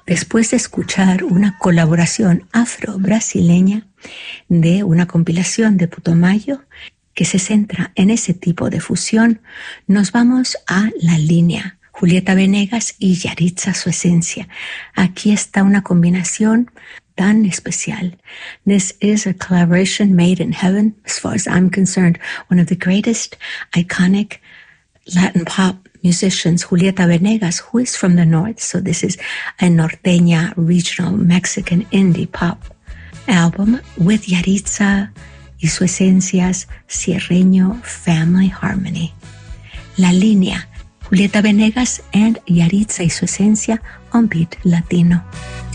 Después de escuchar una colaboración afro-brasileña de una compilación de Putumayo que se centra en ese tipo de fusión, nos vamos a La Línea, Julieta Venegas y Yaritza Su Esencia. Aquí está una combinación tan especial. This is a collaboration made in heaven, as far as I'm concerned, one of the greatest iconic Latin pop musicians, Julieta Venegas, who is from the north, so this is a norteña, regional, Mexican indie pop album with Yaritza y Su Esencia's Sierreño Family Harmony. La Línea, Julieta Venegas and Yaritza y Su Esencia on Beat Latino.